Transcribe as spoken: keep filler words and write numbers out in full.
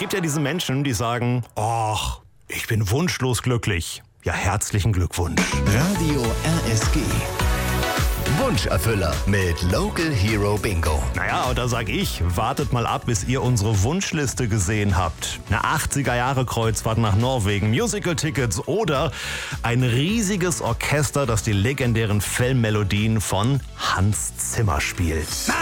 Gibt ja diese Menschen, die sagen, ach, ich bin wunschlos glücklich. Ja, herzlichen Glückwunsch. Radio R S G. Wunscherfüller mit Local Hero Bingo. Naja, und da sag ich, wartet mal ab, bis ihr unsere Wunschliste gesehen habt. Eine achtziger-Jahre-Kreuzfahrt nach Norwegen, Musical-Tickets oder ein riesiges Orchester, das die legendären Filmmelodien von Hans Zimmer spielt.